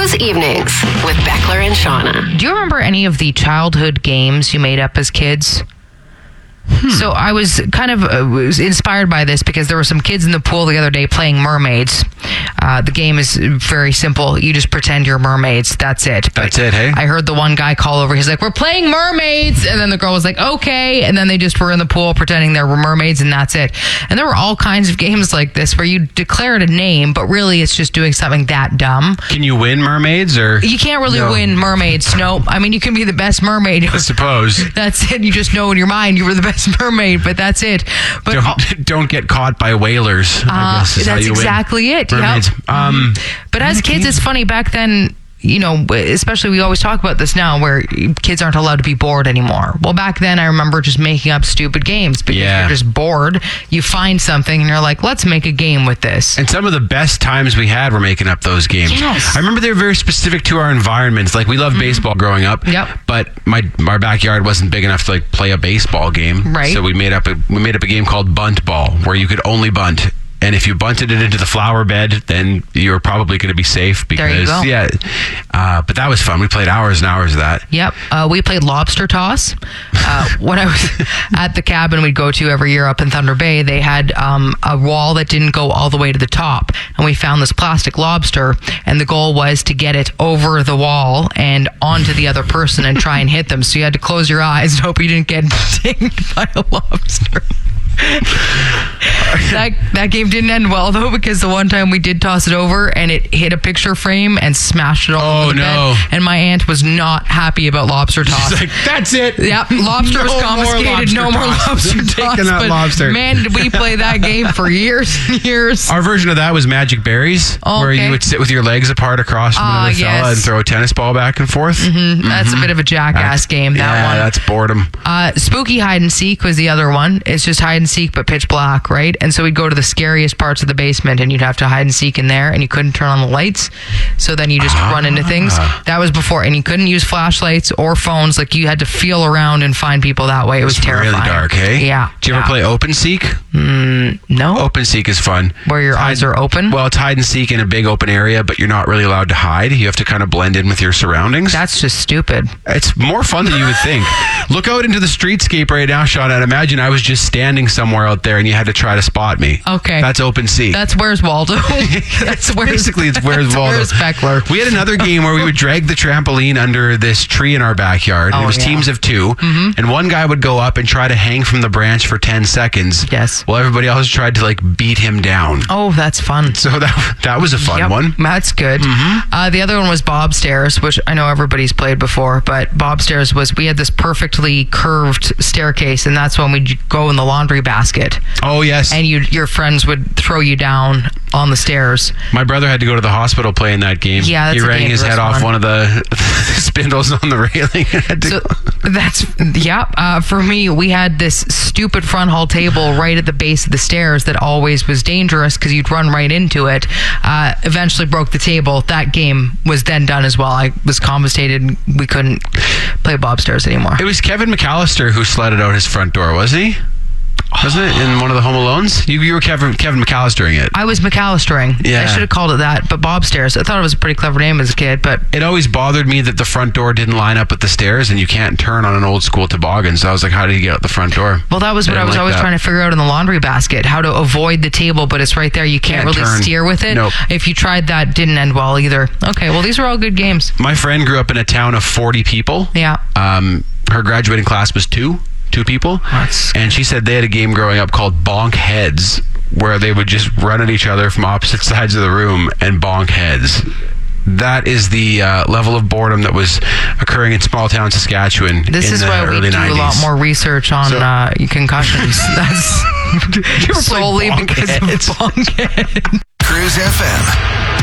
Cruise Evenings with Beckler and Shauna. Do you remember any of the childhood games you made up as kids? So I was kind of was inspired by this because there were some kids in the pool the other day playing mermaids. The game is very simple. You just pretend you're mermaids. That's it. That's it, hey? I heard the one guy call over. He's like, we're playing mermaids. And then the girl was like, okay. And then they just were in the pool pretending they were mermaids, and that's it. And there were all kinds of games like this where you declared a name, but really it's just doing something that dumb. Can you win mermaids or? You can't really win mermaids. No. I mean, you can be the best mermaid. I suppose. That's it. You just know in your mind you were the best mermaid, but that's it. But don't get caught by whalers. I guess is how that's you exactly win. it. Mermaids. Yep. But as kids, it's funny. Back then, you know, especially we always talk about this now where kids aren't allowed to be bored anymore. Well, back then I remember just making up stupid games because you're just bored. You find something and you're like, let's make a game with this. And some of the best times we had were making up those games. Yes. I remember they were very specific to our environments. Like we loved baseball growing up. Yep. But our backyard wasn't big enough to like play a baseball game. Right. So we made up a game called Bunt Ball where you could only bunt. And if you bunted it into the flower bed, then you're probably going to be safe because, there you go. But that was fun. We played hours and hours of that. Yep. We played lobster toss. When I was at the cabin we'd go to every year up in Thunder Bay, they had a wall that didn't go all the way to the top. And we found this plastic lobster, and the goal was to get it over the wall and onto the other person and try and hit them. So you had to close your eyes and hope you didn't get dinged by a lobster. That game didn't end well though, because the one time we did toss it over and it hit a picture frame and smashed it all over the bed. And my aunt was not happy about lobster toss. She's like, that's it. Yep, lobster was confiscated. No more lobster toss. Taking that lobster. Man, did we play that game for years and years. Our version of that was Magic Berries, where you would sit with your legs apart across from another fella and throw a tennis ball back and forth. That's a bit of a jackass game, that one. Yeah, that's boredom. Spooky hide and seek was the other one. It's just hide and seek but pitch black, right? And so we'd go to the scariest parts of the basement and you'd have to hide and seek in there, and you couldn't turn on the lights, so then you just run into things. That was before, and you couldn't use flashlights or phones. Like, you had to feel around and find people that way. It was terrifying. Really dark, hey? Yeah. Do you ever play Open Seek? No. Open Seek is fun. Where your eyes are open? Well, it's hide and seek in a big open area, but you're not really allowed to hide. You have to kind of blend in with your surroundings. That's just stupid. It's more fun than you would think. Look out into the streetscape right now, Sean, and imagine I was just standing somewhere out there and you had to try to spot me. Okay. That's Open Seek. That's Where's Waldo. It's Where's Waldo. Where's Beckler. We had another game where we would drag the trampoline under this tree in our backyard. And it was teams of two. And one guy would go up and try to hang from the branch for 10 seconds. Yes. While everybody else tried to like beat him down. Oh, that's fun. So that was a fun one. That's good. The other one was Bob Stairs, which I know everybody's played before, but Bob Stairs was, we had this perfectly curved staircase, and that's when we'd go in the laundry basket. Oh, yes. And your friends would throw you down on the stairs. My brother had to go to the hospital playing that game. Yeah, that's he rang his head off one of the spindles on the railing. So for me, we had this stupid front hall table right at the base of the stairs that always was dangerous because you'd run right into it. Eventually broke the table. That game was then done as well. I was confiscated. We couldn't play Bob Stairs anymore. It was Kevin McAllister who sledded out his front door, wasn't he? Wasn't it in one of the Home Alones? You were Kevin McAllistering it. I was McAllistering. Yeah. I should have called it that, but Bob Stairs. I thought it was a pretty clever name as a kid, but... It always bothered me that the front door didn't line up with the stairs, and you can't turn on an old school toboggan, so I was like, how did you get out the front door? Well, that was what I was always trying to figure out in the laundry basket, how to avoid the table, but it's right there. You can't really steer with it. Nope. If you tried that, didn't end well either. Okay, well, these are all good games. My friend grew up in a town of 40 people. Yeah. Her graduating class was two people. And she said they had a game growing up called Bonk Heads, where they would just run at each other from opposite sides of the room and bonk heads. That is the level of boredom that was occurring in small town Saskatchewan This is why we do 90s. a lot more research on concussions. That's solely because of bonk head. Cruise FM.